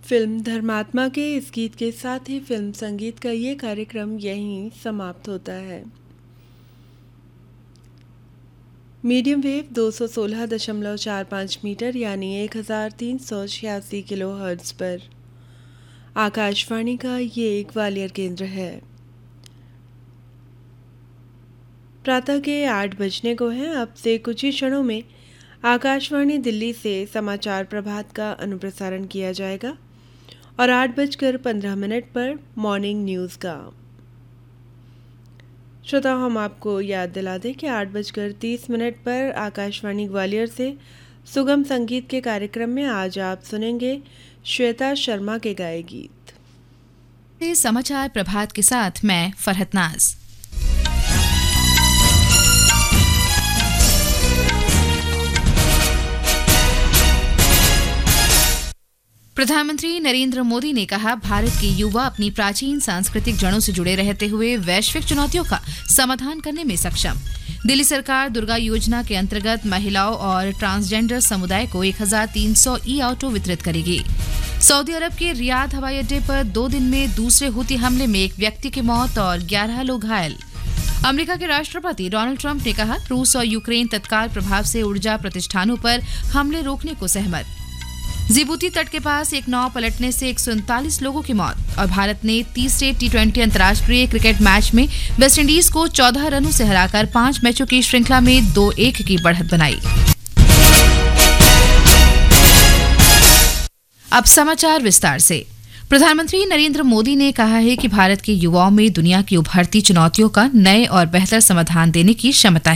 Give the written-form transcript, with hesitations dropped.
Film धर्मात्मा के इस गीत के साथ ही फिल्म संगीत का ये कार्यक्रम यहीं समाप्त होता है। मीडियम वेव 216.45 मीटर यानी 1386 किलो हर्ट्ज पर आकाशवाणी का ये ग्वालियर केंद्र है। प्रातः के 8 बजने को हैं। अब से कुछ ही क्षणों में आकाशवाणी दिल्ली से समाचार प्रभात का अनुप्रसारण किया जाएगा और 8:15 पर मॉर्निंग न्यूज़ का। श्रोता, हम आपको याद दिला दें कि 8:30 पर आकाशवाणी ग्वालियर से सुगम संगीत के कार्यक्रम में आज आप सुनेंगे श्वेता शर्मा के गाए गीत। समाचार प्रभात के साथ मैं फरहत नाज। प्रधानमंत्री नरेंद्र मोदी ने कहा, भारत के युवा अपनी प्राचीन सांस्कृतिक जड़ों से जुड़े रहते हुए वैश्विक चुनौतियों का समाधान करने में सक्षम। दिल्ली सरकार दुर्गा योजना के अंतर्गत महिलाओं और ट्रांसजेंडर समुदाय को 1300 ई-ऑटो वितरित करेगी। सऊदी अरब के रियाद हवाई अड्डे पर 2 दिन में दूसरे हुती हमले में एक व्यक्ति की मौत और 11 लोग घायल। अमेरिका के राष्ट्रपति डोनाल्ड ट्रंप ने कहा, रूस और यूक्रेन तत्काल प्रभाव से ऊर्जा प्रतिष्ठानों पर हमले रोकने को सहमत। जिबूती तट के पास एक नाव पलटने से 139 लोगों की मौत और भारत ने तीसरे T20 अंतर्राष्ट्रीय क्रिकेट मैच में वेस्टइंडीज को 14 रनों से हराकर 5 मैचों की श्रृंखला में 2-1 की बढ़त बनाई। अब समाचार विस्तार से। प्रधानमंत्री नरेंद्र मोदी ने कहा है कि भारत के युवाओं में दुनिया की उभरती चुनौतियों का नए और बेहतर समाधान देने की क्षमता है।